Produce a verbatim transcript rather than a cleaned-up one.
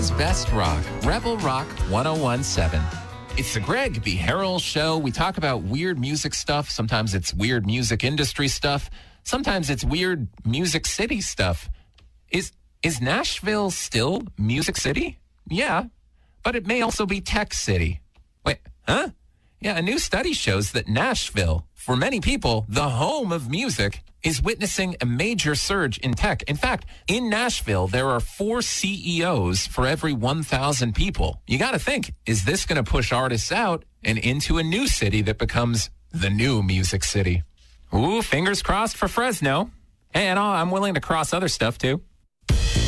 America's Best Rock, Rebel Rock one oh one point seven. It's the Greg B. Harrell Show. We talk about weird music stuff. Sometimes it's weird music industry stuff. Sometimes it's weird music city stuff. Is is Nashville still Music City? Yeah, but it may also be Tech City. Wait, huh? Yeah, a new study shows that Nashville, for many people, the home of music, is witnessing a major surge in tech. In fact, in Nashville, there are four C E Os for every one thousand people. You got to think, is this going to push artists out and into a new city that becomes the new Music City? Ooh, fingers crossed for Fresno. Hey, and I'm willing to cross other stuff, too.